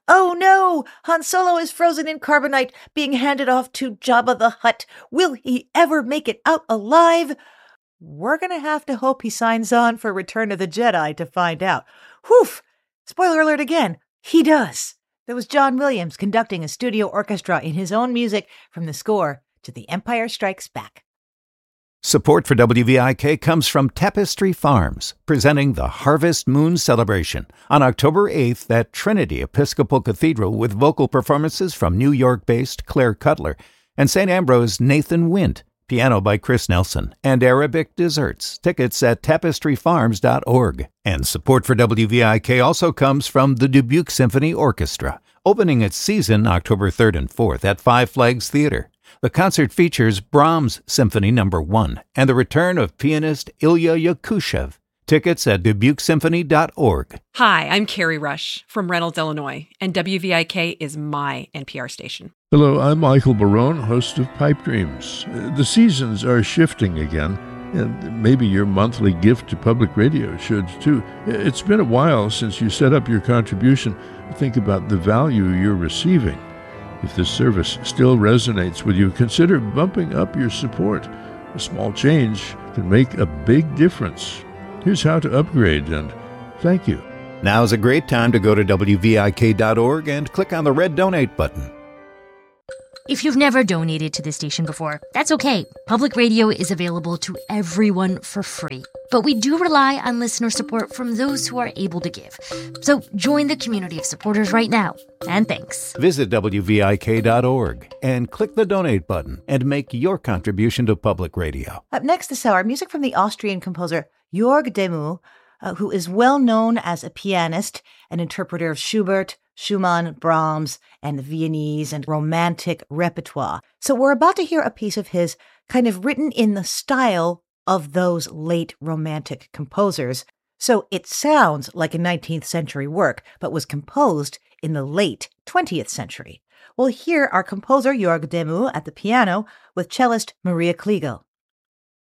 Oh no! Han Solo is frozen in carbonite, being handed off to Jabba the Hutt. Will he ever make it out alive? We're going to have to hope he signs on for Return of the Jedi to find out. Whew! Spoiler alert again. He does. There was John Williams conducting a studio orchestra in his own music from the score to The Empire Strikes Back. Support for WVIK comes from Tapestry Farms, presenting the Harvest Moon Celebration on October 8th at Trinity Episcopal Cathedral with vocal performances from New York-based Claire Cutler and St. Ambrose Nathan Wint, piano by Chris Nelson, and Arabic desserts. Tickets at tapestryfarms.org. And support for WVIK also comes from the Dubuque Symphony Orchestra, opening its season October 3rd and 4th at Five Flags Theater. The concert features Brahms Symphony No. 1 and the return of pianist Ilya Yakushev. Tickets at dubukesymphony.org. Hi, I'm Carrie Rush from Reynolds, Illinois, and WVIK is my NPR station. Hello, I'm Michael Barone, host of Pipe Dreams. The seasons are shifting again, and maybe your monthly gift to public radio should too. It's been a while since you set up your contribution. Think about the value you're receiving. If this service still resonates with you, consider bumping up your support. A small change can make a big difference. Here's how to upgrade, and thank you. Now's a great time to go to WVIK.org and click on the red donate button. If you've never donated to this station before, that's okay. Public radio is available to everyone for free. But we do rely on listener support from those who are able to give. So join the community of supporters right now. And thanks. Visit WVIK.org and click the donate button and make your contribution to public radio. Up next this hour, music from the Austrian composer Jörg Demu, who is well known as a pianist and interpreter of Schubert, Schumann, Brahms, and the Viennese and Romantic repertoire. So we're about to hear a piece of his kind of written in the style of those late Romantic composers. So it sounds like a 19th century work, but was composed in the late 20th century. We'll hear our composer Jörg Demu at the piano with cellist Maria Kliegel.